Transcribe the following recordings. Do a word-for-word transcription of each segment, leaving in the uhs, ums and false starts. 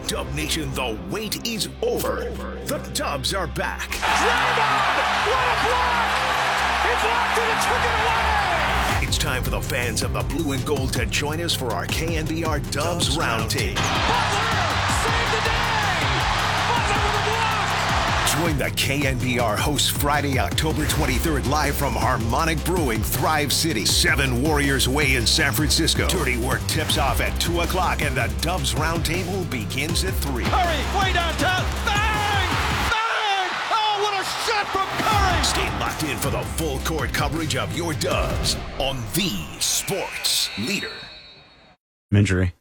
Dub Nation, the wait is over. The Dubs are back. Draymond! What a block! He blocked it and took it away! It's time for the fans of the blue and gold to join us for our K N B R Dubs Roundtable. Butler saved the day! Butler with a block! Join the K N B R hosts Friday, October twenty-third, live from Harmonic Brewing, Thrive City, seven Warriors Way in San Francisco. Dirty Work tips off at two o'clock, and the Dubs Roundtable begins at three. Curry, way downtown, bang! Bang! Oh, what a shot from Curry! Stay locked in for the full court coverage of your Dubs on the Sports Leader. Injury.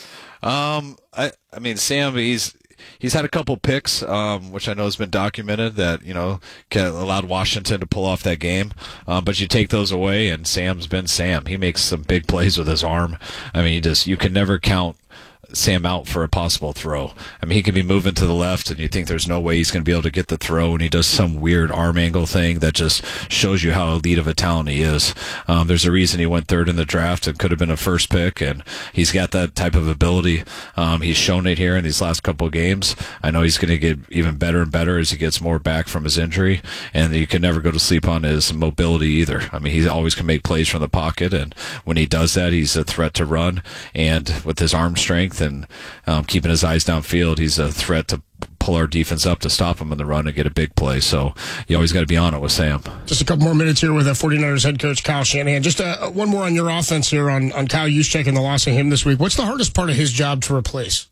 Um, I, I mean, Sam, he's he's had a couple picks, um, which I know has been documented that, you know, allowed Washington to pull off that game. Um, but you take those away, and Sam's been Sam. He makes some big plays with his arm. I mean, you just you can never count Sam out for a possible throw. I mean, he can be moving to the left, and you think there's no way he's going to be able to get the throw, and he does some weird arm angle thing that just shows you how elite of a talent he is. Um, there's a reason he went third in the draft and could have been a first pick, and he's got that type of ability. Um, he's shown it here in these last couple of games. I know he's going to get even better and better as he gets more back from his injury, and you can never go to sleep on his mobility either. I mean, he always can make plays from the pocket, and when he does that, he's a threat to run, and with his arm strength and um, keeping his eyes downfield, he's a threat to pull our defense up to stop him in the run and get a big play. So you always got to be on it with Sam. Just a couple more minutes here with uh, 49ers head coach Kyle Shanahan. Just uh, one more on your offense here on, on Kyle Juszczyk and the loss of him this week. What's the hardest part of his job to replace?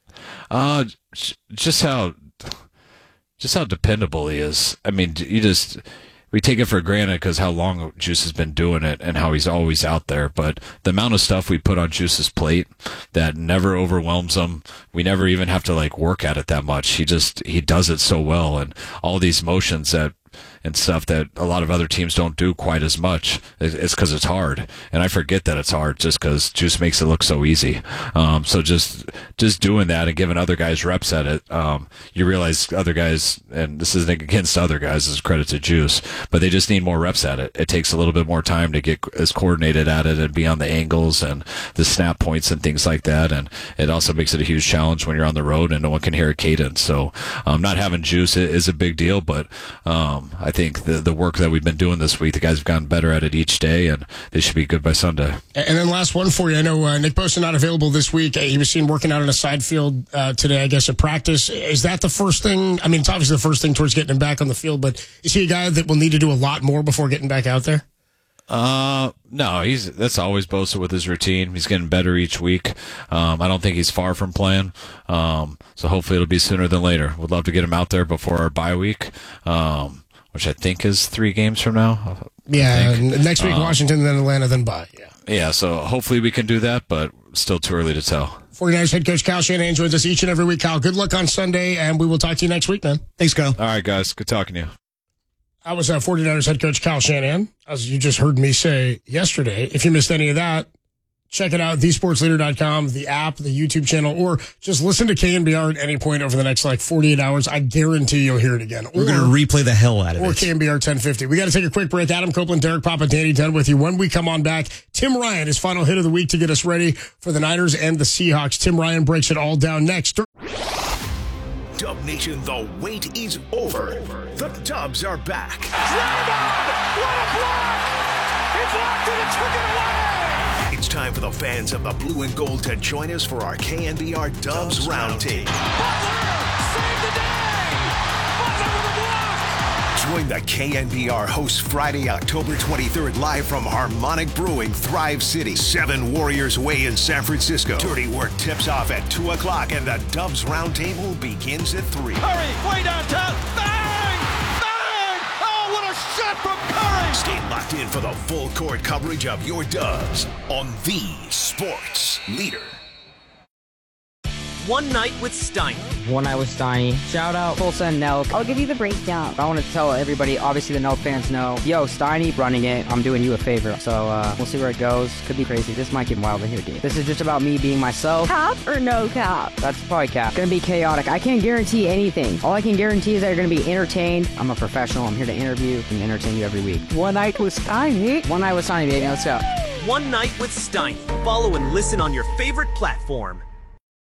Uh, just how just how dependable he is. I mean, you just... We take it for granted because how long Juice has been doing it and how he's always out there. But the amount of stuff we put on Juice's plate that never overwhelms him, we never even have to like work at it that much. He just he does it so well, and all these motions that and stuff that a lot of other teams don't do quite as much. It's because it's hard, and I forget that it's hard just because Juice makes it look so easy. Um, so just just doing that and giving other guys reps at it, um, you realize other guys, and this isn't against other guys, this is credit to Juice, but they just need more reps at it. It takes a little bit more time to get as coordinated at it and be on the angles and the snap points and things like that, and it also makes it a huge challenge when you're on the road and no one can hear a cadence. So um, not having Juice is a big deal, but um, I think the the work that we've been doing this week, the guys have gotten better at it each day, and they should be good by Sunday. And then last one for you. I know uh, Nick Bosa not available this week. He was seen working out in a side field uh, today, I guess, at practice. Is that the first thing? I mean, it's obviously the first thing towards getting him back on the field, but is he a guy that will need to do a lot more before getting back out there? Uh, no, he's, that's always Bosa with his routine. He's getting better each week. Um, I don't think he's far from playing. Um, so hopefully it'll be sooner than later. Would love to get him out there before our bye week. Um, which I think is three games from now. Yeah, next week, um, Washington, then Atlanta, then bye. Yeah. Yeah, so hopefully we can do that, but still too early to tell. 49ers head coach Kyle Shanahan joins us each and every week. Kyle, good luck on Sunday, and we will talk to you next week, man. Thanks, Kyle. All right, guys. Good talking to you. I was uh, 49ers head coach Kyle Shanahan, as you just heard me say yesterday. If you missed any of that, check it out, the sports leader dot com, the app, the YouTube channel, or just listen to K N B R at any point over the next like forty-eight hours. I guarantee you'll hear it again. We're going to replay the hell out of or it. Or K N B R ten fifty. We got to take a quick break. Adam Copeland, Derek Papa, Danny Dunn with you. When we come on back, Tim Ryan, his final hit of the week to get us ready for the Niners and the Seahawks. Tim Ryan breaks it all down next. Dub Nation, the wait is over. The Dubs are back. Draymond! What a block! He blocked it and took it away! It's time for the fans of the blue and gold to join us for our K N B R Dubs Roundtable. Butler saved the day! Butler with a block! Join the K N B R hosts Friday, October twenty-third, live from Harmonic Brewing, Thrive City, seven Warriors Way in San Francisco. Dirty Work tips off at two o'clock, and the Dubs Roundtable begins at three. Curry, way downtown, bang! Bang! Oh, what a shot from Curry! Stay locked in for the full court coverage of your Dubs on the Sports Leader. One Night with Steiny. One Night with Steiny. Shout out Tulsa and Nelk. I'll give you the breakdown. I want to tell everybody, obviously the Nelk fans know, yo, Steiny running it, I'm doing you a favor. So uh, we'll see where it goes. Could be crazy. This might get wild in here, dude. This is just about me being myself. Cap or no cap? That's probably cap. Gonna be chaotic. I can't guarantee anything. All I can guarantee is that you're gonna be entertained. I'm a professional. I'm here to interview and entertain you every week. One Night with Steiny. One Night with Steiny, baby. Let's go. One Night with Steiny. Follow and listen on your favorite platform.